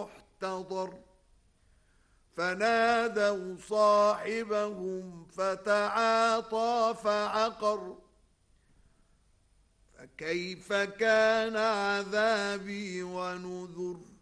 محتضر فنادوا صاحبهم فتعاطى فعقر فكيف كان عذابي ونذر